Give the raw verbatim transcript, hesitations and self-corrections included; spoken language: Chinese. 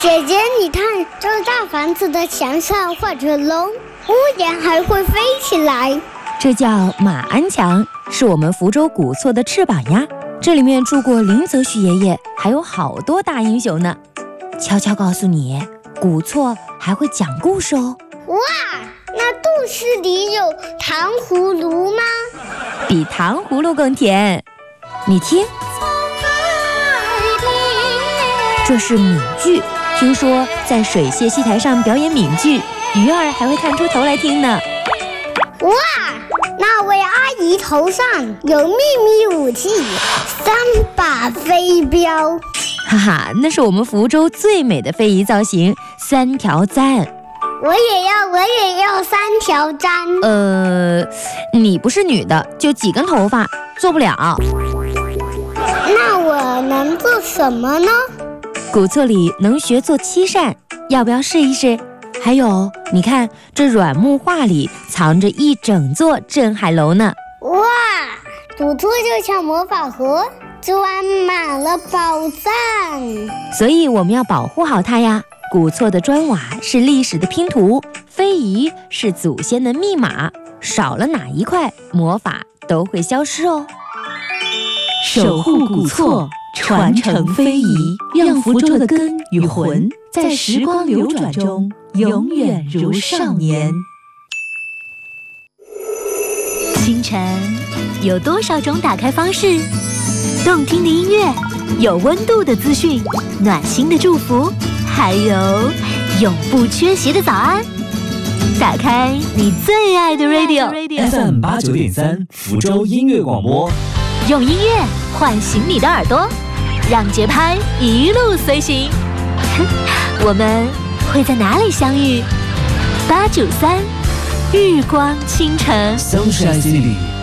姐姐，你看，这大房子的墙上画着龙，屋檐还会飞起来。 这叫马鞍墙，是我们福州古厝的翅膀呀。这里面住过林则徐爷爷，还有好多大英雄呢。悄悄告诉你，古厝还会讲故事哦。 哇，那故事里有糖葫芦吗？ 比糖葫芦更甜。你听，这是闽剧，听说在水榭戏台上表演闽剧，鱼儿还会探出头来听呢。 哇，那位阿姨头上有秘密武器，三把飞镖。 哈哈，那是我们福州最美的非遗造型——三条簪。 我也要，我也要三条簪。 呃，你不是女的，就几根头发，做不了。 那我能做什么呢？ 古厝里能学做漆扇，要不要试一试？还有，你看这软木画里藏着一整座镇海楼呢。 哇，古厝就像魔法盒，装满了宝藏。 所以我们要保护好它呀。古厝的砖瓦是历史的拼图，非遗是祖先的密码，少了哪一块，魔法都会消失哦。 守护古厝，传承非遗，让福州的根与魂在时光流转中永远如少年。 清晨有多少种打开方式？动听的音乐，有温度的资讯，暖心的祝福，还有永不缺席的早安。打开你最爱的 radio，F M 八九点三，福州音乐广播。 用音乐唤醒你的耳朵，让节拍一路随行。我们会在哪里相遇？八九三，日光倾城 Sunshine City。